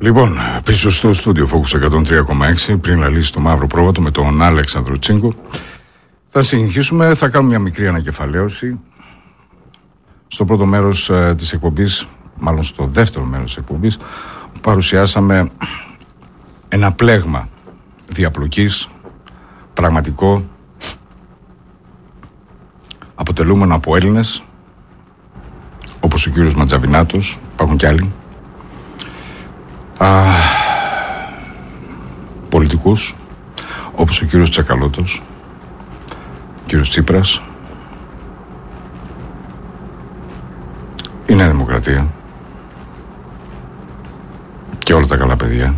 Λοιπόν, πίσω στο στούντιο Focus 103,6, πριν λαλήσει το μαύρο πρόβατο με τον Αλέξανδρο Τσίγκο, θα συνεχίσουμε, θα κάνουμε μια μικρή ανακεφαλαίωση. Στο πρώτο μέρος της εκπομπής, μάλλον στο δεύτερο μέρος της εκπομπής, παρουσιάσαμε ένα πλέγμα διαπλοκής, πραγματικό, αποτελούμενο από Έλληνες, όπως ο κύριος Ματζαβινάτος, υπάρχουν κι άλλοι, πολιτικούς, όπως ο κύριος Τσακαλώτος, ο κύριος Τσίπρας, η Νέα Δημοκρατία και όλα τα καλά παιδιά,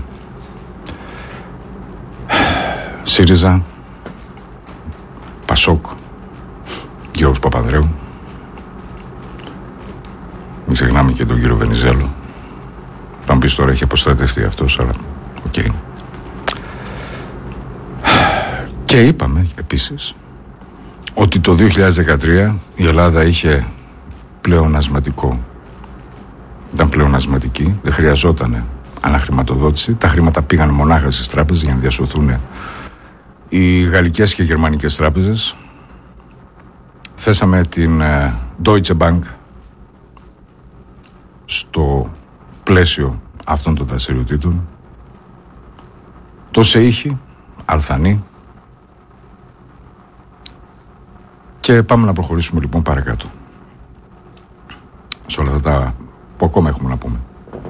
ΣΥΡΙΖΑ, ΠΑΣΟΚ, Γιώργος Παπανδρέου, μην ξεχνάμε και τον κύριο Βενιζέλο. Θα μου πεις τώρα έχει αποστρατευτεί αυτός, αλλά οκ. Και είπαμε επίσης ότι το 2013 η Ελλάδα είχε πλεονασματικό. Ήταν πλεονασματική, δεν χρειαζόταν αναχρηματοδότηση. Τα χρήματα πήγαν μονάχα στις τράπεζες για να διασωθούν οι γαλλικές και γερμανικές τράπεζες. Θέσαμε την Deutsche Bank στο πλαίσιο αυτών των δραστηριοτήτων. Το ΣΕΙΧΙ, Αλθανή. Και πάμε να προχωρήσουμε λοιπόν παρακάτω σε όλα αυτά που ακόμα έχουμε να πούμε.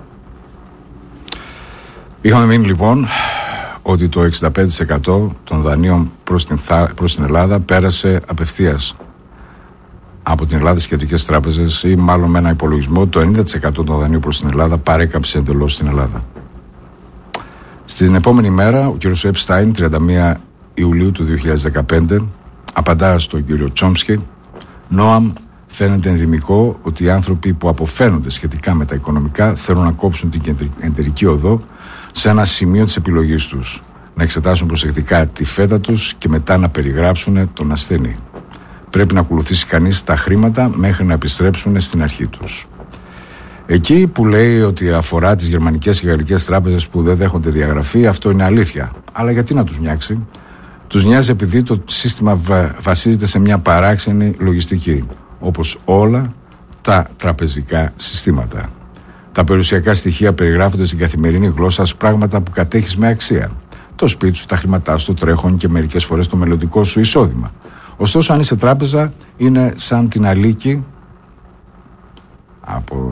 Είχαμε μείνει λοιπόν ότι το 65% των δανείων προς την Ελλάδα πέρασε απευθείας από την Ελλάδα στις κεντρικές τράπεζες, ή μάλλον με ένα υπολογισμό το 90% των δανείων προς την Ελλάδα παρέκαψε εντελώς στην Ελλάδα. Στην επόμενη μέρα ο κύριος Επστάιν, 31 Ιουλίου του 2015, απαντά στον κύριο Τσόμσκι: «Νόαμ, φαίνεται ενδυμικό ότι οι άνθρωποι που αποφαίνονται σχετικά με τα οικονομικά θέλουν να κόψουν την κεντρική οδό σε ένα σημείο της επιλογής τους, να εξετάσουν προσεκτικά τη φέτα τους και μετά να περιγράψουν τον ασθενή. Πρέπει να ακολουθήσει κανείς τα χρήματα μέχρι να επιστρέψουν στην αρχή τους». Εκεί που λέει ότι αφορά τις γερμανικές και γαλλικές τράπεζες που δεν δέχονται διαγραφή, αυτό είναι αλήθεια. Αλλά γιατί να τους νοιάξει? Τους νοιάζει επειδή το σύστημα βασίζεται σε μια παράξενη λογιστική, όπως όλα τα τραπεζικά συστήματα. Τα περιουσιακά στοιχεία περιγράφονται στην καθημερινή γλώσσα ως πράγματα που κατέχεις με αξία. Το σπίτι σου, τα χρήματά σου, το τρέχον και μερικές φορές το μελλοντικό σου εισόδημα. Ωστόσο, αν είσαι τράπεζα, είναι σαν την αλίκη από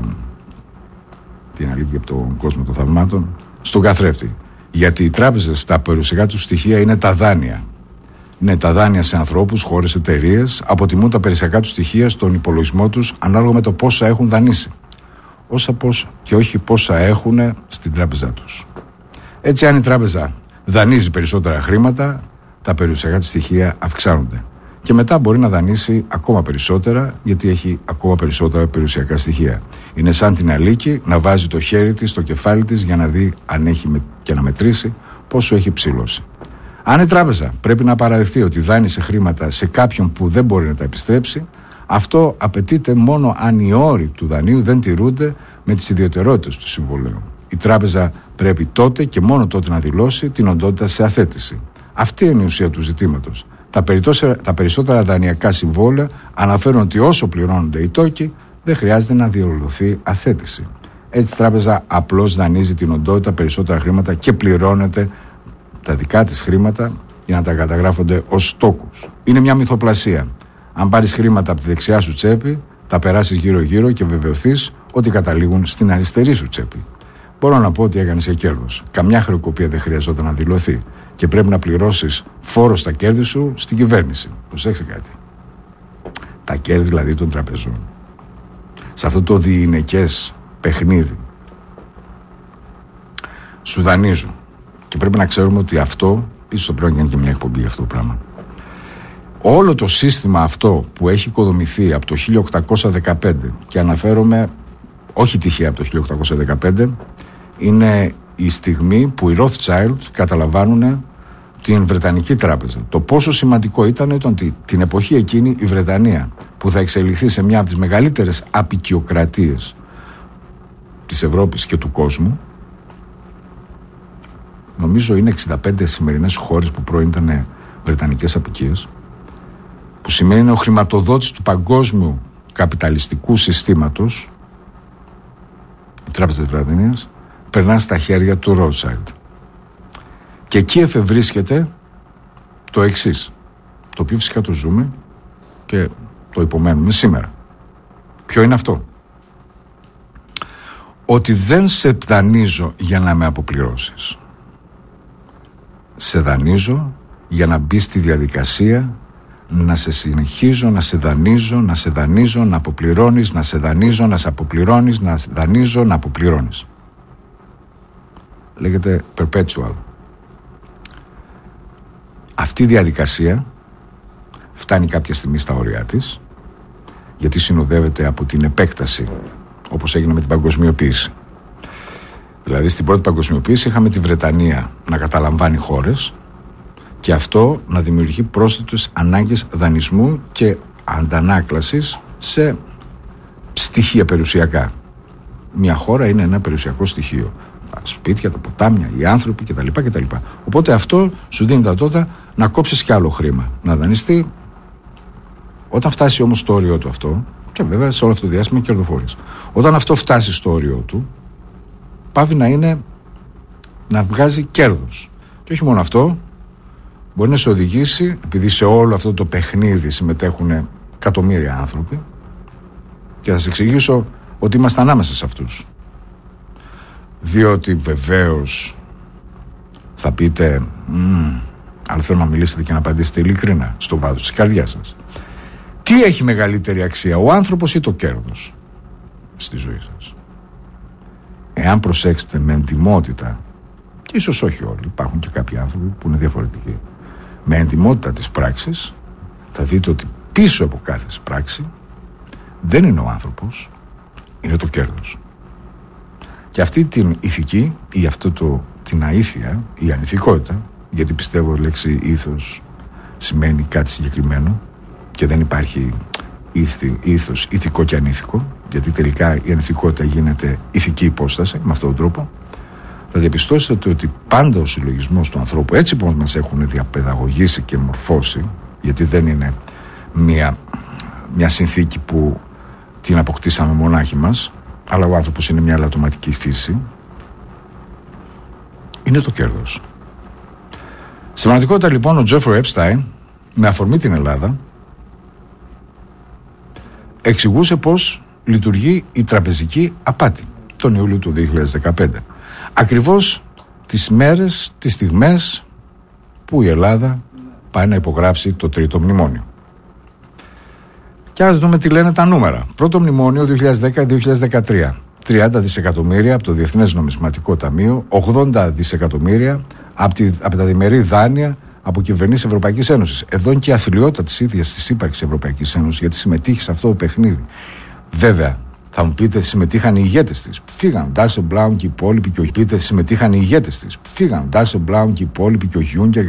τον κόσμο των θαυμάτων στον καθρέφτη. Γιατί οι τράπεζες, τα περιουσιακά τους στοιχεία είναι τα δάνεια. Είναι τα δάνεια σε ανθρώπους, χώρες, εταιρείες. Αποτιμούν τα περιουσιακά τους στοιχεία στον υπολογισμό τους ανάλογα με το πόσα έχουν δανείσει. Και όχι πόσα έχουν στην τράπεζά τους. Έτσι, αν η τράπεζα δανείζει περισσότερα χρήματα, τα περιουσιακά της στοιχεία αυξάνονται. Και μετά μπορεί να δανείσει ακόμα περισσότερα, γιατί έχει ακόμα περισσότερα περιουσιακά στοιχεία. Είναι σαν την αλίκη να βάζει το χέρι της στο κεφάλι της για να δει αν έχει και να μετρήσει πόσο έχει ψηλώσει. Αν η τράπεζα πρέπει να παραδεχτεί ότι δάνεισε χρήματα σε κάποιον που δεν μπορεί να τα επιστρέψει, αυτό απαιτείται μόνο αν οι όροι του δανείου δεν τηρούνται με τις ιδιαιτερότητες του συμβολέου. Η τράπεζα πρέπει τότε και μόνο τότε να δηλώσει την οντότητα σε αθέτηση. Αυτή είναι η ουσία του ζητήματος. Τα περισσότερα δανειακά συμβόλαια αναφέρουν ότι όσο πληρώνονται οι τόκοι, δεν χρειάζεται να διολυθεί αθέτηση. Έτσι η τράπεζα απλώς δανείζει την οντότητα περισσότερα χρήματα και πληρώνεται τα δικά της χρήματα για να τα καταγράφονται ως τόκους. Είναι μια μυθοπλασία. Αν πάρεις χρήματα από τη δεξιά σου τσέπη, τα περάσεις γύρω-γύρω και βεβαιωθείς ότι καταλήγουν στην αριστερή σου τσέπη. Μπορώ να πω ότι έκανες και κέρδος. Καμιά χρεοκοπία δεν χρειαζόταν να δηλωθεί. Και πρέπει να πληρώσεις φόρο στα κέρδη σου στην κυβέρνηση. Προσέξτε κάτι. Τα κέρδη δηλαδή των τραπεζών. Σε αυτό το διηνεκές παιχνίδι σου δανείζουν. Και πρέπει να ξέρουμε ότι αυτό, ίσως θα πρέπει να γίνει και μια εκπομπή για αυτό το πράγμα. Όλο το σύστημα αυτό που έχει οικοδομηθεί από το 1815, και αναφέρομαι όχι τυχαία από το 1815, είναι η στιγμή που οι Rothschild καταλαμβάνουν την Βρετανική τράπεζα. Το πόσο σημαντικό ήταν ότι την εποχή εκείνη η Βρετανία, που θα εξελιχθεί σε μια από τις μεγαλύτερες αποικιοκρατίες της Ευρώπης και του κόσμου, νομίζω είναι 65 σημερινές χώρες που πρώην ήταν βρετανικές αποικίες, που σημαίνει είναι ο χρηματοδότης του παγκόσμιου καπιταλιστικού συστήματος, η Τράπεζα της Βρετανίας, περνά στα χέρια του Ρότσαϊλντ. Και εκεί εφευρίσκεται το εξής, το οποίο φυσικά το ζούμε και το υπομένουμε σήμερα. Ποιο είναι αυτό? Ότι δεν σε δανείζω για να με αποπληρώσεις. Σε δανείζω για να μπει στη διαδικασία να σε συνεχίζω, να σε δανείζω, να αποπληρώνεις, να σε δανείζω, να σε αποπληρώνεις, να δανείζω, να αποπληρώνεις. Λέγεται perpetual. Αυτή η διαδικασία φτάνει κάποια στιγμή στα όρια της, γιατί συνοδεύεται από την επέκταση, όπως έγινε με την παγκοσμιοποίηση. Δηλαδή στην πρώτη παγκοσμιοποίηση είχαμε τη Βρετανία να καταλαμβάνει χώρες και αυτό να δημιουργεί πρόσθετες ανάγκες δανεισμού και αντανάκλασης σε στοιχεία περιουσιακά. Μια χώρα είναι ένα περιουσιακό στοιχείο. Τα σπίτια, τα ποτάμια, οι άνθρωποι κτλ. Οπότε αυτό σου δίνει δυνατότητα να κόψεις κι άλλο χρήμα, να δανειστεί. Όταν φτάσει όμως στο όριο του αυτό, και βέβαια σε όλο αυτό το διάστημα κερδοφόρης, όταν αυτό φτάσει στο όριο του, πάβει να είναι να βγάζει κέρδος. Και όχι μόνο αυτό, μπορεί να σε οδηγήσει, επειδή σε όλο αυτό το παιχνίδι συμμετέχουν εκατομμύρια άνθρωποι, και θα σας εξηγήσω ότι είμαστε ανάμεσα σε αυτούς. Διότι βεβαίως θα πείτε, αλλά θέλω να μιλήσετε και να απαντήσετε ειλικρινά, στο βάθος της καρδιάς σας. Τι έχει μεγαλύτερη αξία, ο άνθρωπος ή το κέρδος στη ζωή σας? Εάν προσέξετε με εντιμότητα, και ίσως όχι όλοι, υπάρχουν και κάποιοι άνθρωποι που είναι διαφορετικοί, με εντιμότητα της πράξης, θα δείτε ότι πίσω από κάθε πράξη δεν είναι ο άνθρωπος, είναι το κέρδος. Και αυτή την ηθική ή την αήθεια, η ανηθικότητα, γιατί πιστεύω η λέξη ήθος σημαίνει κάτι συγκεκριμένο και δεν υπάρχει ήθος ηθικό και ανήθικο, γιατί τελικά η ανηθικότητα γίνεται ηθική υπόσταση με αυτόν τον τρόπο, θα διαπιστώσετε ότι πάντα ο συλλογισμός του ανθρώπου, έτσι που μας έχουν διαπαιδαγωγήσει και μορφώσει, γιατί δεν είναι μια συνθήκη που την αποκτήσαμε μονάχοι μας, αλλά ο άνθρωπος είναι μια αλλατωματική φύση, είναι το κέρδος. Στην πραγματικότητα λοιπόν ο Τζέφρι Έπσταϊν, με αφορμή την Ελλάδα, εξηγούσε πώς λειτουργεί η τραπεζική απάτη τον Ιούλιο του 2015. Ακριβώς τις μέρες, τις στιγμές που η Ελλάδα πάει να υπογράψει το τρίτο μνημόνιο. Και ας δούμε τι λένε τα νούμερα. Πρώτο μνημόνιο 2010-2013. 30 δισεκατομμύρια από το Διεθνές Νομισματικό Ταμείο, 80 δισεκατομμύρια από τα διμερή δάνεια από κυβερνήσεις Ευρωπαϊκής Ένωσης. Εδώ είναι και η αθλιότητα της ίδιας της ύπαρξης Ευρωπαϊκής Ένωσης, γιατί συμμετείχε σε αυτό το παιχνίδι. Βέβαια, θα μου πείτε, συμμετείχαν οι ηγέτες της. Φύγαν ο Ντάσελμπλάουμ και οι υπόλοιποι, και συμμετείχαν οι ηγέτες της. Φύγαν ο Ντάσελμπλάουμ και οι υπόλοιποι και ο Γιούγκερ.